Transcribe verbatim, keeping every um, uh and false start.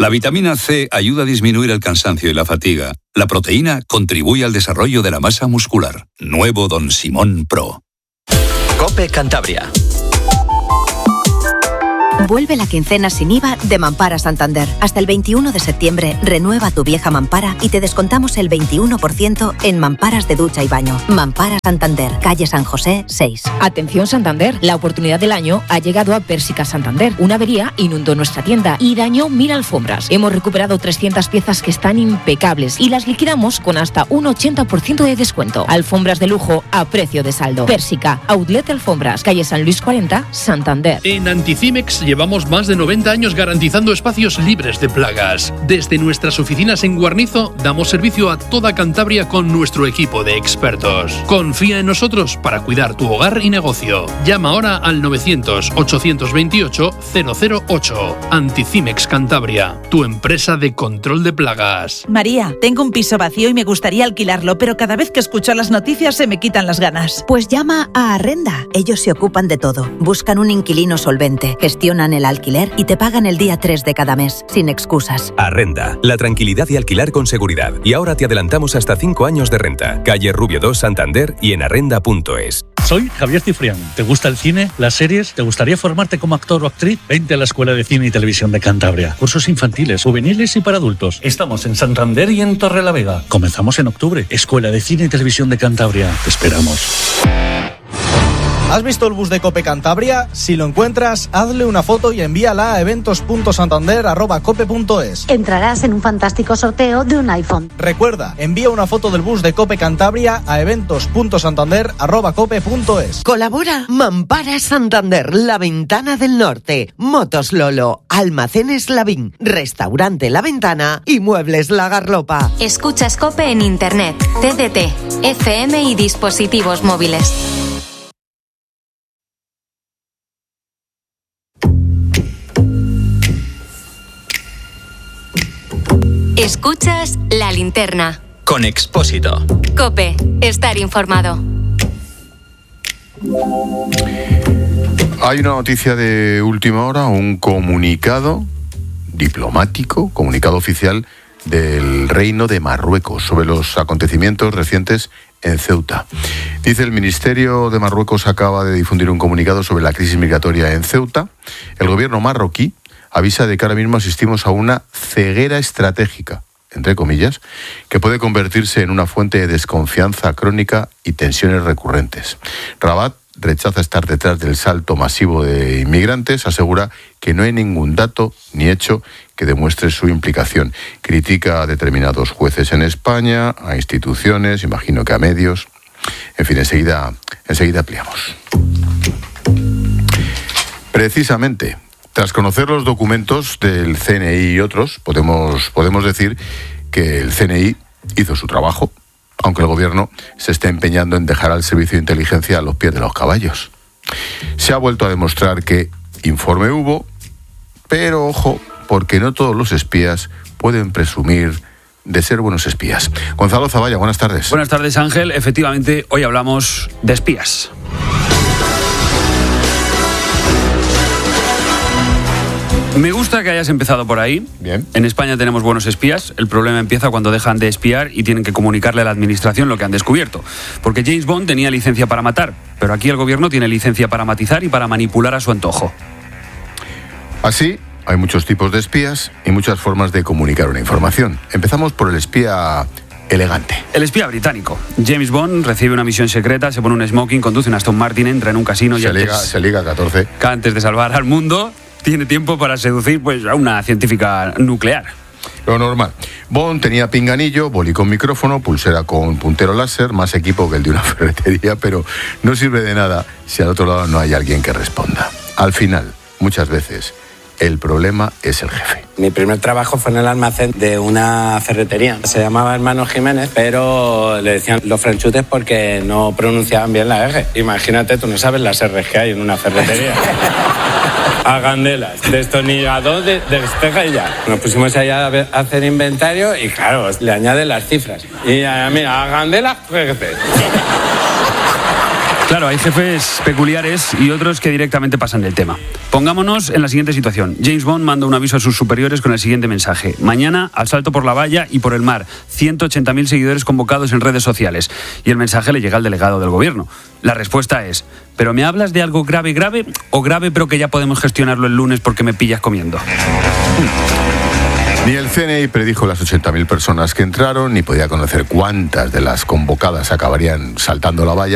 La vitamina C ayuda a disminuir el cansancio y la fatiga. La proteína contribuye al desarrollo de la masa muscular. Nuevo Don Simón Pro. COPE Cantabria. Vuelve la quincena sin I V A de Mampara Santander. Hasta el veintiuno de septiembre, renueva tu vieja mampara y te descontamos el veintiuno por ciento en mamparas de ducha y baño. Mampara Santander, calle San José seis. Atención Santander, la oportunidad del año ha llegado a Pérsica Santander. Una avería inundó nuestra tienda y dañó mil alfombras. Hemos recuperado trescientas piezas que están impecables y las liquidamos con hasta un ochenta por ciento de descuento. Alfombras de lujo a precio de saldo. Pérsica, Outlet Alfombras, calle San Luis cuarenta, Santander. En Anticimex llevamos más de noventa años garantizando espacios libres de plagas. Desde nuestras oficinas en Guarnizo damos servicio a toda Cantabria con nuestro equipo de expertos. Confía en nosotros para cuidar tu hogar y negocio. Llama ahora al novecientos, ochocientos veintiocho, cero cero ocho. Anticimex Cantabria, tu empresa de control de plagas. María, tengo un piso vacío y me gustaría alquilarlo, pero cada vez que escucho las noticias se me quitan las ganas. Pues llama a Arrenda. Ellos se ocupan de todo. Buscan un inquilino solvente, gestionan el alquiler y te pagan el día tres de cada mes, sin excusas. Arrenda, la tranquilidad de alquilar con seguridad. Y ahora te adelantamos hasta cinco años de renta. Calle Rubio dos, Santander y en arrenda punto es. Soy Javier Cifrián. ¿Te gusta el cine, las series? ¿Te gustaría formarte como actor o actriz? Vente a la Escuela de Cine y Televisión de Cantabria. Cursos infantiles, juveniles y para adultos. Estamos en Santander y en Torrelavega. Comenzamos en octubre. Escuela de Cine y Televisión de Cantabria. Te esperamos. ¿Has visto el bus de COPE Cantabria? Si lo encuentras, hazle una foto y envíala a eventos punto santander arroba cope punto es. Entrarás en un fantástico sorteo de un iPhone. Recuerda, envía una foto del bus de COPE Cantabria a eventos punto santander arroba cope punto es. Colabora Mampara Santander, La Ventana del Norte, Motos Lolo, Almacenes Lavín, Restaurante La Ventana y Muebles La Garlopa. Escuchas COPE en Internet, T D T, F M y dispositivos móviles. Escuchas La Linterna. Con Expósito. COPE. Estar informado. Hay una noticia de última hora, un comunicado diplomático, comunicado oficial del Reino de Marruecos sobre los acontecimientos recientes en Ceuta. Dice: el Ministerio de Marruecos acaba de difundir un comunicado sobre la crisis migratoria en Ceuta. El gobierno marroquí avisa de que ahora mismo asistimos a una ceguera estratégica, entre comillas, que puede convertirse en una fuente de desconfianza crónica y tensiones recurrentes. Rabat rechaza estar detrás del salto masivo de inmigrantes, asegura que no hay ningún dato ni hecho que demuestre su implicación. Critica a determinados jueces en España, a instituciones, imagino que a medios. En fin, enseguida, enseguida ampliamos. Precisamente, tras conocer los documentos del C N I y otros, podemos, podemos decir que el C N I hizo su trabajo, aunque el gobierno se está empeñando en dejar al servicio de inteligencia a los pies de los caballos. Se ha vuelto a demostrar que informe hubo, pero ojo, porque no todos los espías pueden presumir de ser buenos espías. Gonzalo Zavalla, buenas tardes. Buenas tardes, Ángel. Efectivamente, hoy hablamos de espías. Me gusta que hayas empezado por ahí. Bien. En España tenemos buenos espías. El problema empieza cuando dejan de espiar y tienen que comunicarle a la administración lo que han descubierto. Porque James Bond tenía licencia para matar, pero aquí el gobierno tiene licencia para matizar y para manipular a su antojo. Así, hay muchos tipos de espías y muchas formas de comunicar una información. Empezamos por el espía elegante. El espía británico. James Bond recibe una misión secreta, se pone un smoking, conduce un Aston Martin, entra en un casino y se antes, liga, se liga a catorce. Antes de salvar al mundo, tiene tiempo para seducir pues, a una científica nuclear. Lo normal. Bond tenía pinganillo, boli con micrófono, pulsera con puntero láser, más equipo que el de una ferretería, pero no sirve de nada si al otro lado no hay alguien que responda. Al final, muchas veces, el problema es el jefe. Mi primer trabajo fue en el almacén de una ferretería. Se llamaba Hermano Jiménez, pero le decían los franchutes porque no pronunciaban bien la R. Imagínate, tú no sabes las R que hay en una ferretería. Agandelas, destornillador de, de despeja y ya. Nos pusimos allá a hacer inventario y claro, le añaden las cifras. Y a mí, agandelas, Claro, hay jefes peculiares y otros que directamente pasan del tema. Pongámonos en la siguiente situación. James Bond manda un aviso a sus superiores con el siguiente mensaje. Mañana, al salto por la valla y por el mar. ciento ochenta mil seguidores convocados en redes sociales. Y el mensaje le llega al delegado del gobierno. La respuesta es: ¿pero me hablas de algo grave, grave? ¿O grave pero que ya podemos gestionarlo el lunes porque me pillas comiendo? Ni el C N I predijo las ochenta mil personas que entraron, ni podía conocer cuántas de las convocadas acabarían saltando la valla.